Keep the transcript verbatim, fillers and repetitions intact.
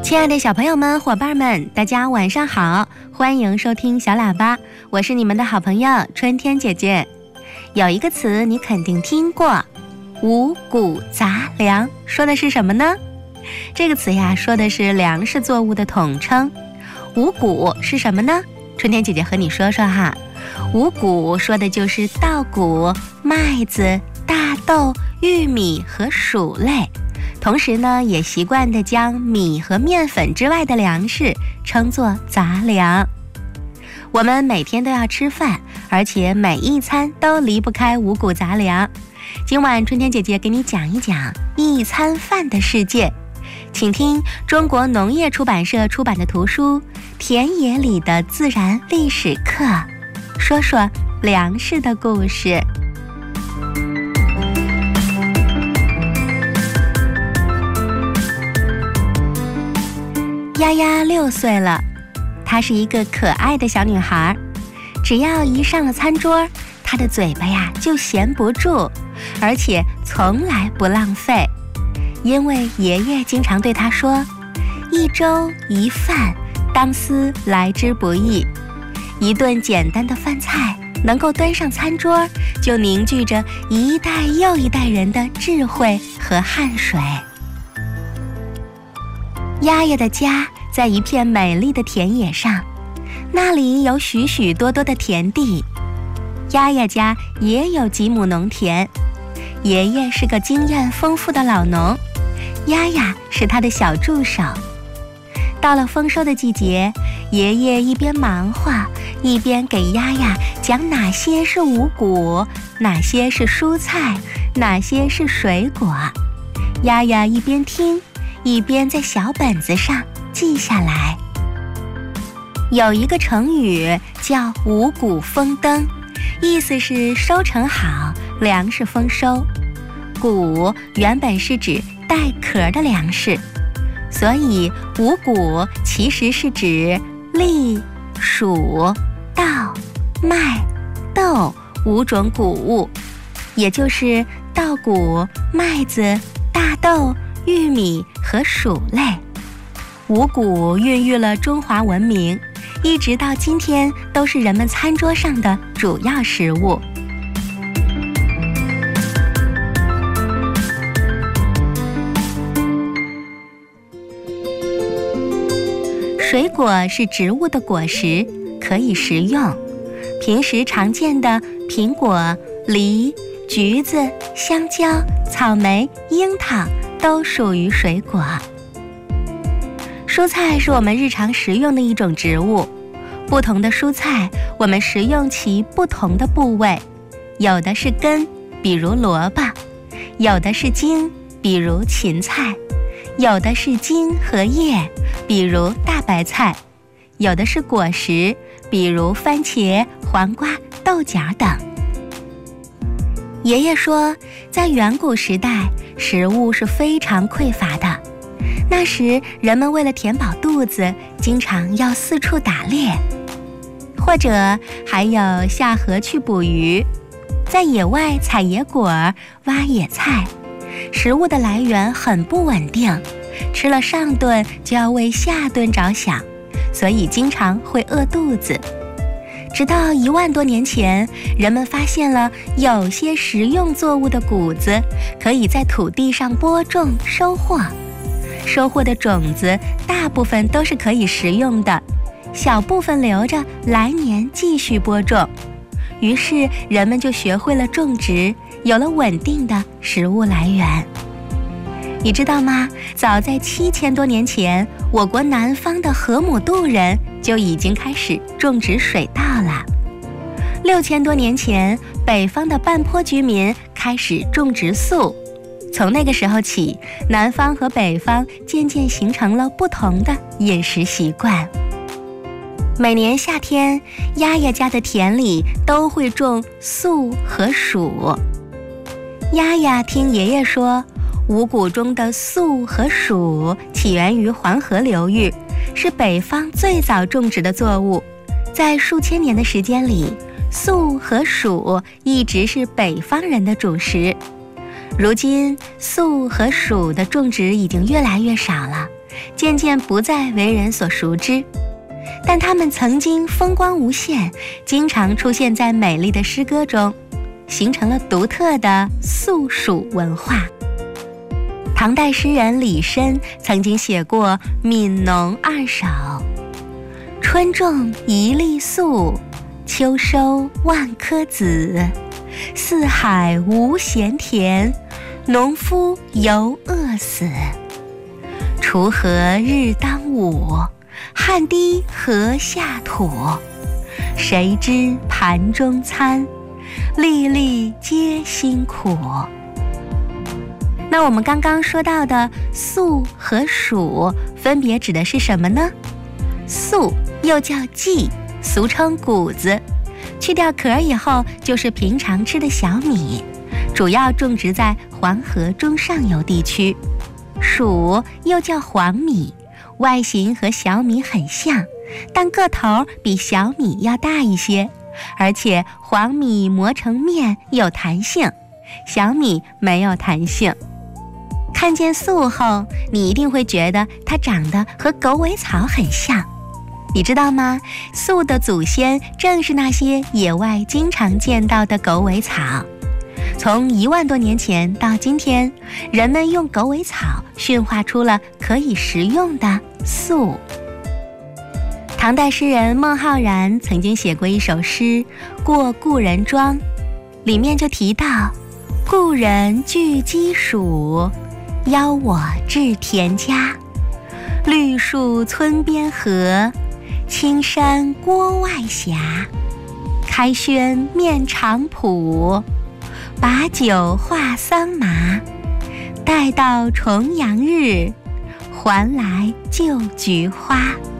亲爱的小朋友们、伙伴们，大家晚上好，欢迎收听小喇叭，我是你们的好朋友春天姐姐。有一个词你肯定听过，五谷杂粮，说的是什么呢？这个词呀，说的是粮食作物的统称。五谷是什么呢？春天姐姐和你说说哈。五谷说的就是稻谷、麦子、大豆、玉米和薯类，同时呢，也习惯地将米和面粉之外的粮食称作杂粮。我们每天都要吃饭，而且每一餐都离不开五谷杂粮。今晚春天姐姐给你讲一讲一餐饭的世界，请听中国农业出版社出版的图书《田野里的自然历史课》，说说粮食的故事。丫丫六岁了，她是一个可爱的小女孩。只要一上了餐桌，她的嘴巴呀就闲不住，而且从来不浪费。因为爷爷经常对她说，一粥一饭，当思来之不易。一顿简单的饭菜能够端上餐桌，就凝聚着一代又一代人的智慧和汗水。丫丫的家在一片美丽的田野上，那里有许许多多的田地。丫丫家也有几亩农田，爷爷是个经验丰富的老农，丫丫是他的小助手。到了丰收的季节，爷爷一边忙活，一边给丫丫讲哪些是五谷，哪些是蔬菜，哪些是水果。丫丫一边听，一边在小本子上记下来。有一个成语叫五谷丰登，意思是收成好，粮食丰收。谷原本是指带壳的粮食，所以五谷其实是指栗、黍、稻、麦、豆五种谷物，也就是稻谷、麦子、大豆、玉米和薯类。五谷孕育了中华文明，一直到今天都是人们餐桌上的主要食物。水果是植物的果实，可以食用。平时常见的苹果、梨、橘子、香蕉、草莓、樱桃都属于水果。蔬菜是我们日常食用的一种植物，不同的蔬菜我们食用其不同的部位，有的是根，比如萝卜；有的是茎，比如芹菜；有的是茎和叶，比如大白菜；有的是果实，比如番茄、黄瓜、豆角等。爷爷说，在远古时代，食物是非常匮乏的。那时人们为了填饱肚子，经常要四处打猎，或者还有下河去捕鱼，在野外采野果、挖野菜。食物的来源很不稳定，吃了上顿就要为下顿着想，所以经常会饿肚子。直到一万多年前，人们发现了有些食用作物的谷子可以在土地上播种收获，收获的种子大部分都是可以食用的，小部分留着来年继续播种。于是人们就学会了种植，有了稳定的食物来源。你知道吗？早在七千多年前，我国南方的河姆渡人就已经开始种植水稻了。六千多年前，北方的半坡居民开始种植粟。从那个时候起，南方和北方渐渐形成了不同的饮食习惯。每年夏天，丫丫家的田里都会种粟和黍。丫丫听爷爷说，五谷中的粟和黍起源于黄河流域，是北方最早种植的作物。在数千年的时间里，粟和黍一直是北方人的主食。如今粟和黍的种植已经越来越少了， 渐渐不再为人所熟知，但它们曾经风光无限，经常出现在美丽的诗歌中，形成了独特的宿蜀文化。唐代诗人李绅曾经写过《悯农二首》：春种一粒粟，秋收万颗子。四海无闲田，农夫犹饿死。锄禾日当午，汗滴禾下土。谁知盘中餐，粒粒皆辛苦。那我们刚刚说到的粟和黍分别指的是什么呢？粟又叫稷，俗称谷子，去掉壳以后就是平常吃的小米，主要种植在黄河中上游地区。黍又叫黄米，外形和小米很像，但个头比小米要大一些，而且黄米磨成面有弹性，小米没有弹性。看见粟后，你一定会觉得它长得和狗尾草很像。你知道吗？粟的祖先正是那些野外经常见到的狗尾草。从一万多年前到今天，人们用狗尾草驯化出了可以食用的粟。唐代诗人孟浩然曾经写过一首诗《过故人庄》，里面就提到：故人具鸡黍，邀我至田家。绿树村边合，青山郭外斜。开轩面场圃，把酒话桑麻。待到重阳日，还来就菊花。